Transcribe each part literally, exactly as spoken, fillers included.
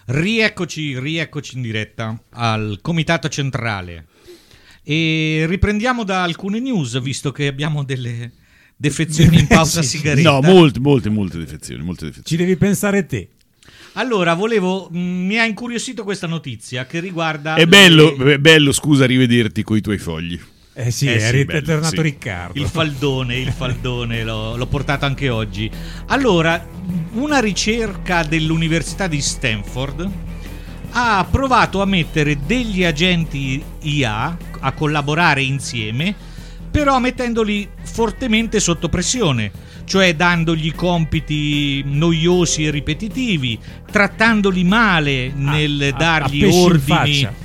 Rieccoci, rieccoci in diretta al Comitato Centrale e riprendiamo da alcune news, visto che abbiamo delle defezioni in pausa sì, sigaretta. No, molte, molte, molte defezioni, molte defezioni. Ci devi pensare te. Allora, volevo, mh, mi ha incuriosito questa notizia che riguarda... È bello, le... è bello, scusa, rivederti coi tuoi fogli. Eh sì, Eh è sì, ritornato sì. Riccardo. Il faldone, il faldone l'ho, l'ho portato anche oggi. Allora, una ricerca dell'Università di Stanford ha provato a mettere degli agenti I A a collaborare insieme, però mettendoli fortemente sotto pressione, cioè dandogli compiti noiosi e ripetitivi, trattandoli male nel a, dargli a pesci in ordini faccia.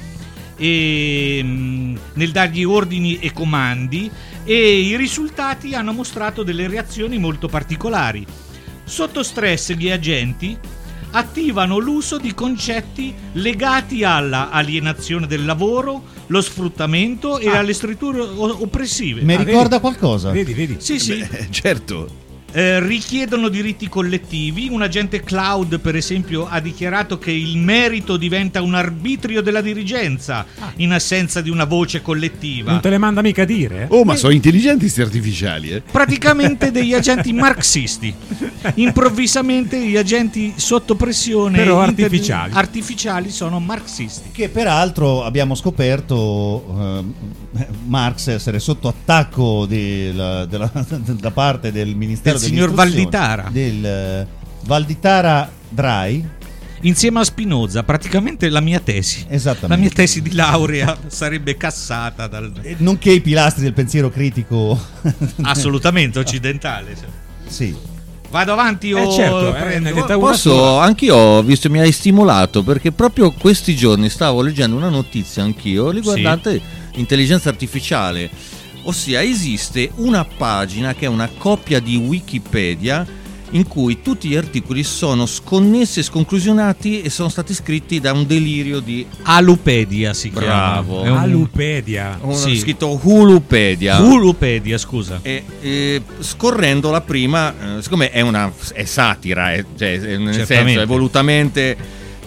e mh, nel dargli ordini e comandi, e i risultati hanno mostrato delle reazioni molto particolari. Sotto stress gli agenti attivano l'uso di concetti legati alla alienazione del lavoro, lo sfruttamento e Ah. alle strutture o- oppressive. Mi Ah, ricorda vedi? qualcosa? Vedi, vedi. Sì, sì. Beh, certo. Eh, richiedono diritti collettivi. Un agente cloud, per esempio, ha dichiarato che il merito diventa un arbitrio della dirigenza in assenza di una voce collettiva. Non te le manda mica a dire? eh? Oh, ma sono intelligenti questi artificiali, eh? Praticamente degli agenti marxisti. Improvvisamente gli agenti sotto pressione Però inter- artificiali. artificiali sono marxisti. Che peraltro abbiamo scoperto eh, Marx essere sotto attacco di- la- della- da parte del Ministero Del signor dell'Istruzione, Valditara. del eh, Valditara Drai. Insieme a Spinoza, praticamente la mia tesi. Esattamente. La mia tesi di laurea sarebbe cassata dal... Eh, Nonché i pilastri del pensiero critico. assolutamente occidentale. Sì. Vado avanti o Eh, certo, eh, prendo? ne detta una Posso, sola. anch'io ho visto, mi hai stimolato, perché proprio questi giorni stavo leggendo una notizia anch'io riguardante intelligenza artificiale, ossia esiste una pagina che è una copia di Wikipedia in cui tutti gli articoli sono sconnessi e sconclusionati e sono stati scritti da un delirio di Alupedia si Bravo. chiama. È un... Alupedia. uno Sì. scritto Hulupedia. Hulupedia, scusa. E, e scorrendo la prima, eh, siccome è una è satira, è, cioè, è- nel Certamente. senso è volutamente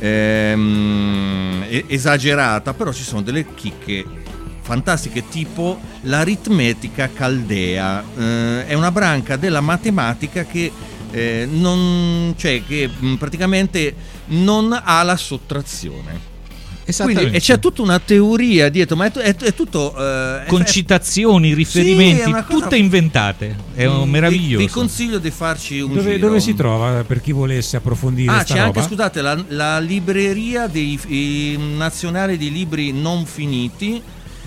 ehm, e- esagerata, però ci sono delle chicche fantastiche, tipo l'aritmetica caldea. Eh, è una branca della matematica che eh, non, cioè che mh, praticamente non ha la sottrazione. Quindi, e c'è tutta una teoria dietro, ma è, è- è tutto eh, è- Con citazioni, riferimenti, Sì, è una cosa- tutte inventate. È un Mm, meraviglioso. Vi, vi consiglio di farci un Dove, giro. dove si trova per chi volesse approfondire Ah, sta c'è roba? anche, scusate, la, la libreria dei i, nazionale di libri non finiti.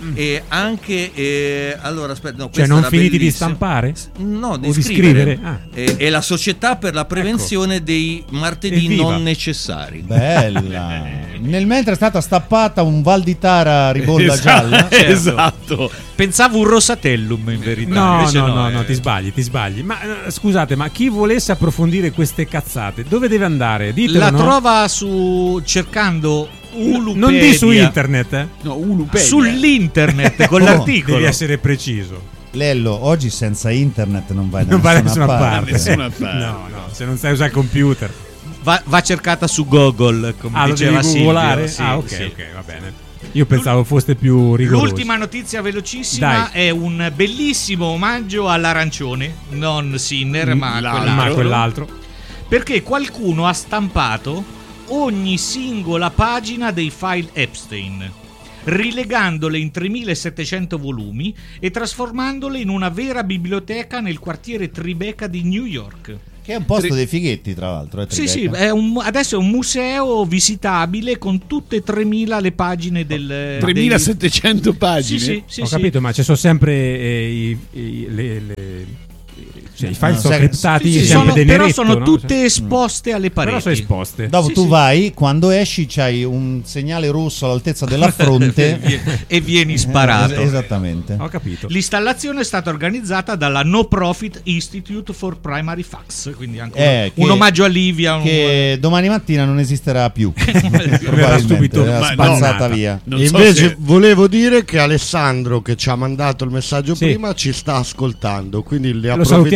E anche eh, allora aspetta, no, Cioè questa non era finiti di bellissima. stampare? No, di O di scrivere. scrivere? Ah. E, e la società per la prevenzione dei martedì Evviva. non necessari. Bella. Nel mentre è stata stappata un Valditara ribolla Esatto. gialla. Certo. Esatto. Pensavo un Rosatellum in verità. No, Invece no, no, eh. no, ti sbagli, ti sbagli. Ma eh, scusate, ma chi volesse approfondire queste cazzate, dove deve andare? Ditelo, La no? trova su cercando Hulupedia. Non di su internet, eh? No, Hulupedia. Sull'internet con Oh, l'articolo. Devi essere preciso. Lello, oggi senza internet non vai da Non va da nessuna nessuna parte. parte. nessuna parte. No, no, se non sai usare il computer. Va, va cercata su Google, come Ah, lo diceva devi Silvio. googolare? Sì, ah, ok, sì. ok, va bene. Io pensavo foste più rigoroso. L'ultima notizia velocissima Dai. è un bellissimo omaggio all'arancione, non Sinner, ma l'altro. quell'altro. Ma quell'altro. Perché qualcuno ha stampato ogni singola pagina dei file Epstein, rilegandole in tremilasettecento volumi e trasformandole in una vera biblioteca nel quartiere Tribeca di New York. Che è un posto Tri- dei fighetti, tra l'altro. Eh, Sì, sì, Tribeca. è un- adesso è un museo visitabile con tutte e tremila le pagine del... tremilasettecento dei... pagine. Sì, sì, sì, Ho sì. capito, ma ci sono sempre eh, i, i- le, le- cioè, i file No, sono sai- criptati Sì, sì, sempre sono- dei però neretto, sono no? tutte esposte alle Però pareti. sono esposte. Dopo Sì, tu sì. vai, quando esci c'hai un segnale rosso all'altezza della fronte. E vieni sparato. Eh, esattamente. Ho capito. L'installazione è stata organizzata dalla No Profit Institute for Primary Facts, quindi anche Eh, un che- omaggio a Livia. un- Che domani mattina non esisterà più. Verrà Probabilmente, subito verrà Ma no, spazzata no. via. Non E so invece se- volevo dire che Alessandro, che ci ha mandato il messaggio Sì. prima, ci sta ascoltando, quindi le Lo salutiamo,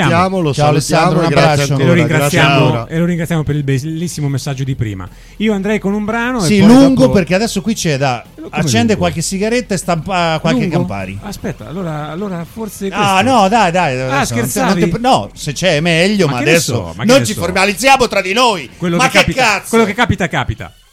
salutiamo. lo Ciao, salutiamo Alessandro, un e grazie abbraccio. E ancora. lo, Grazie ringraziamo, ancora. e lo ringraziamo per il bellissimo messaggio di prima. Io andrei con un brano. Sì, e poi lungo dopo- perché adesso qui c'è da Come accende lungo? qualche sigaretta e stampa qualche Lungo? Campari. Aspetta, allora, allora forse. Ah, questo. no, dai, dai. Ah, adesso non ti- scherzavi? non ti- no, se c'è è meglio, Ma ma, che ne adesso so, ma che non ne ci so. formalizziamo tra di noi. Quello ma che che capita, cazzo? quello che capita, capita.